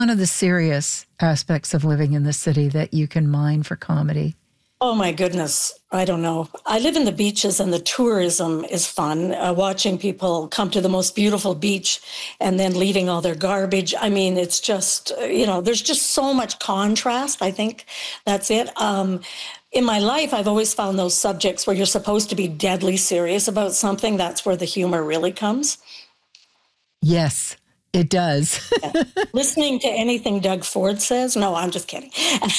one of the serious aspects of living in the city that you can mine for comedy? Oh, my goodness. I don't know. I live in the beaches and the tourism is fun. Watching people come to the most beautiful beach and then leaving all their garbage. I mean, it's just, there's just so much contrast. I think that's it. In my life, I've always found those subjects where you're supposed to be deadly serious about something. That's where the humor really comes. Yes, it does. Yeah. Listening to anything Doug Ford says. No, I'm just kidding.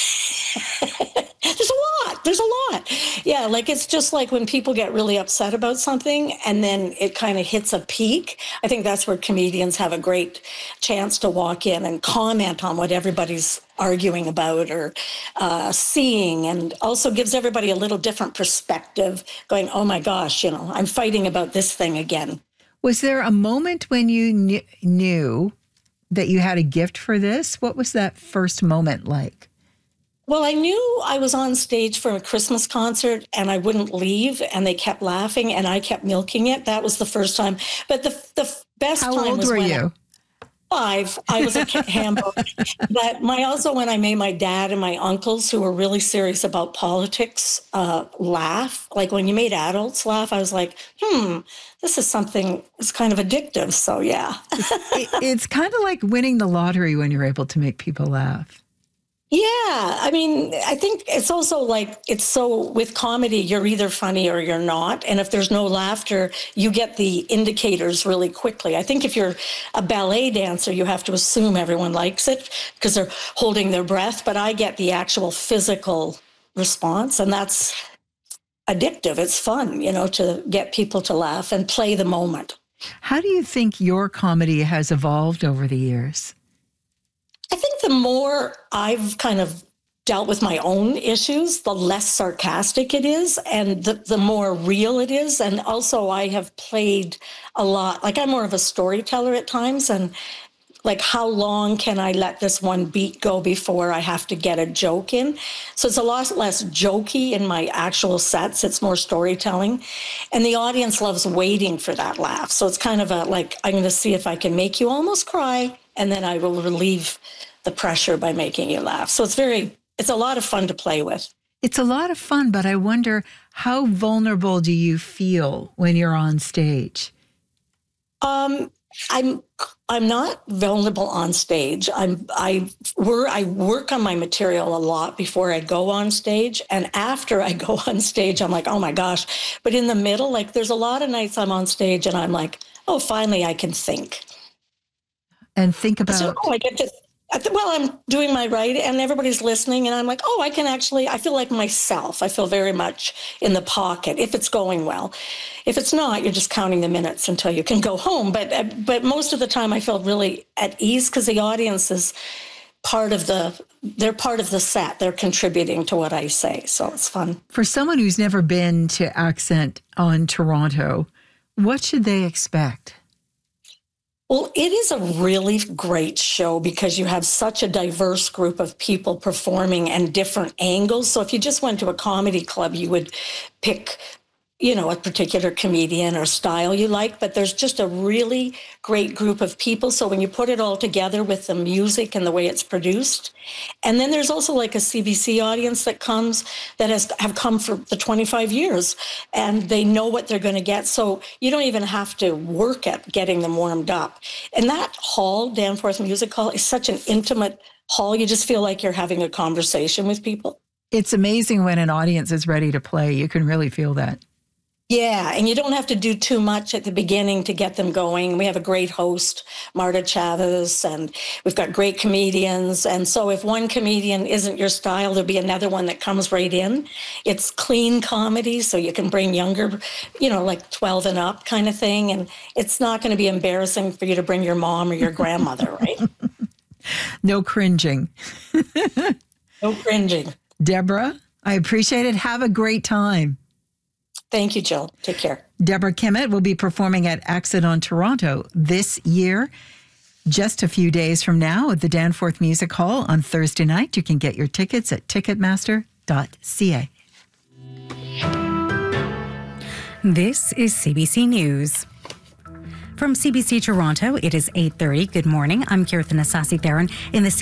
There's a lot. Yeah, like it's just like when people get really upset about something and then it kind of hits a peak. I think that's where comedians have a great chance to walk in and comment on what everybody's arguing about or seeing, and also gives everybody a little different perspective, going, oh my gosh, I'm fighting about this thing again. Was there a moment when you knew that you had a gift for this? What was that first moment like? Well, I knew I was on stage for a Christmas concert and I wouldn't leave, and they kept laughing and I kept milking it. That was the first time. But the best How time old was were when you? 5. I was a Hamburg. But also when I made my dad and my uncles, who were really serious about politics, laugh. Like when you made adults laugh, I was like, this is something that's kind of addictive. So yeah. It's kind of like winning the lottery when you're able to make people laugh. Yeah. I mean, I think it's also like, it's so with comedy, you're either funny or you're not. And if there's no laughter, you get the indicators really quickly. I think if you're a ballet dancer, you have to assume everyone likes it because they're holding their breath. But I get the actual physical response, and that's addictive. It's fun, to get people to laugh and play the moment. How do you think your comedy has evolved over the years? I think the more I've kind of dealt with my own issues, the less sarcastic it is and the more real it is. And also I have played a lot, like I'm more of a storyteller at times, and like how long can I let this one beat go before I have to get a joke in? So it's a lot less jokey in my actual sets. It's more storytelling. And the audience loves waiting for that laugh. So it's kind of I'm going to see if I can make you almost cry, and then I will relieve the pressure by making you laugh. So it's a lot of fun to play with. It's a lot of fun, but I wonder, how vulnerable do you feel when you're on stage? I'm not vulnerable on stage. I work on my material a lot before I go on stage, and after I go on stage, I'm like, oh my gosh. But in the middle, like there's a lot of nights I'm on stage and I'm like, oh, finally I can think. And think about... So, I get to... Well, I'm doing my right and everybody's listening, and I'm like, oh, I feel like myself. I feel very much in the pocket if it's going well. If it's not, you're just counting the minutes until you can go home. But most of the time I feel really at ease because the audience is they're part of the set. They're contributing to what I say. So it's fun. For someone who's never been to Accent on Toronto, what should they expect? Well, it is a really great show because you have such a diverse group of people performing and different angles. So if you just went to a comedy club, you would pick, a particular comedian or style you like, but there's just a really great group of people. So when you put it all together with the music and the way it's produced, and then there's also like a CBC audience that have come for the 25 years, and they know what they're going to get. So you don't even have to work at getting them warmed up. And that hall, Danforth Music Hall, is such an intimate hall. You just feel like you're having a conversation with people. It's amazing when an audience is ready to play. You can really feel that. Yeah, and you don't have to do too much at the beginning to get them going. We have a great host, Marta Chavez, and we've got great comedians. And so if one comedian isn't your style, there'll be another one that comes right in. It's clean comedy, so you can bring younger, like 12 and up kind of thing. And it's not going to be embarrassing for you to bring your mom or your grandmother, right? No cringing. No cringing. Deborah, I appreciate it. Have a great time. Thank you, Jill. Take care. Deborah Kimmett will be performing at Accent on Toronto this year. Just a few days from now at the Danforth Music Hall on Thursday night. You can get your tickets at ticketmaster.ca. This is CBC News. From CBC Toronto, it is 8:30. Good morning. I'm Kirthan Asasi Theron in the